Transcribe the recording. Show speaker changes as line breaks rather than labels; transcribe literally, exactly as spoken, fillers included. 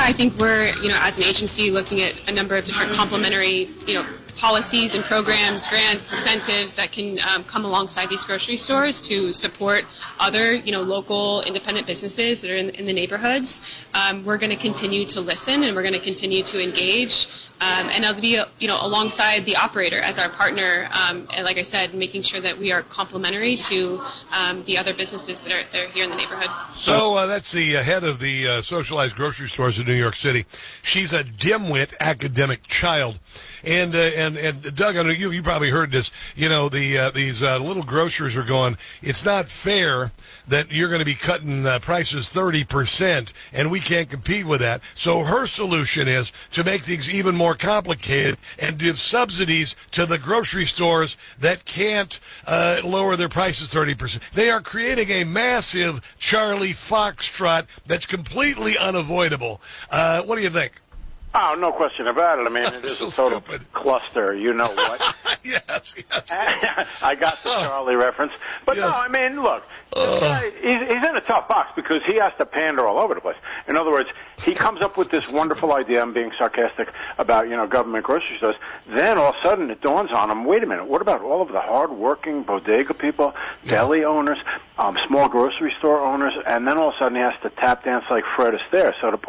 I think we're, you know, as an agency looking at a number of different complementary, you know, policies and programs, grants, incentives that can um, come alongside these grocery stores to support other, you know, local independent businesses that are in, in the neighborhoods. Um, we're going to continue to listen and we're going to continue to engage. Um, and I'll be, you know, alongside the operator as our partner, um, and like I said, making sure that we are complementary to um, the other businesses that are, that are here in the neighborhood.
So uh, that's the uh, head of the uh, socialized grocery stores in New York City. She's a dimwit academic child. And, uh, and, and Doug, I know you, you probably heard this, you know, the, uh, these, uh, little grocers are going, it's not fair that you're going to be cutting uh, prices thirty percent and we can't compete with that. So her solution is to make things even more complicated and give subsidies to the grocery stores that can't, uh, lower their prices thirty percent. They are creating a massive Charlie Foxtrot that's completely unavoidable. Uh, what do you think?
Oh, no question about it. I mean, it is
so
a total
stupid.
cluster, you know what?
yes, yes, yes.
I got the Charlie reference. But
yes.
no, I mean, look,
Uh.
this guy, he's, he's in a tough box because he has to pander all over the place. In other words, he comes up with this wonderful idea, I'm being sarcastic, about, you know, government grocery stores. Then all of a sudden it dawns on him, wait a minute, what about all of the hard-working bodega people, yeah. deli owners, um, small grocery store owners, and then all of a sudden he has to tap dance like Fred Astaire. So the